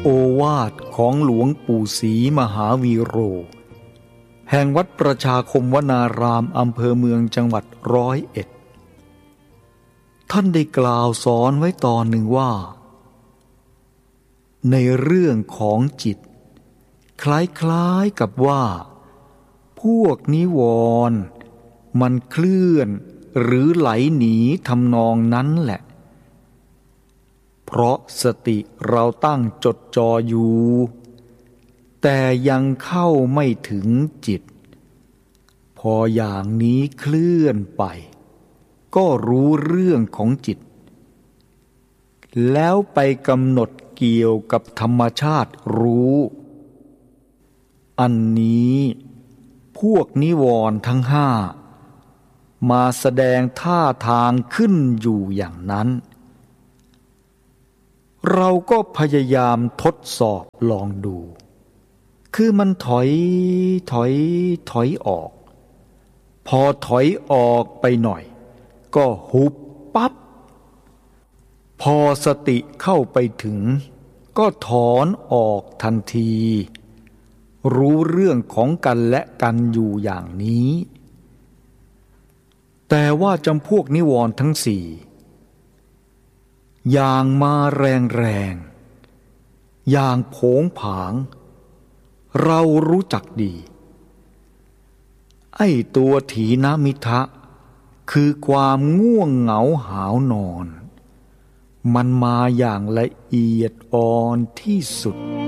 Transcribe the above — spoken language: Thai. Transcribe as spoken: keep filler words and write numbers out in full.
โอวาทของหลวงปู่ศรีมหาวีโรแห่งวัดประชาคมวนารามอำเภอเมืองจังหวัดร้อยเอ็ดท่านได้กล่าวสอนไว้ตอนหนึ่งว่าในเรื่องของจิตคล้ายๆกับว่าพวกนิวรณ์มันเคลื่อนหรือไหลหนีทำนองนั้นแหละเพราะสติเราตั้งจดจ่ออยู่แต่ยังเข้าไม่ถึงจิตพออย่างนี้เคลื่อนไปก็รู้เรื่องของจิตแล้วไปกำหนดเกี่ยวกับธรรมชาติรู้อันนี้พวกนิวรณ์ทั้งห้ามาแสดงท่าทางขึ้นอยู่อย่างนั้นเราก็พยายามทดสอบลองดูคือมันถอยถอยถอยออกพอถอยออกไปหน่อยก็หุบปั๊บพอสติเข้าไปถึงก็ถอนออกทันทีรู้เรื่องของกันและกันอยู่อย่างนี้แต่ว่าจำพวกนิวรณ์ทั้งสี่อย่างมาแรงๆอย่างโผงผางเรารู้จักดีไอ้ตัวถีนมิทะคือความง่วงเหงาหาวนอนมันมาอย่างละเอียดอ่อนที่สุด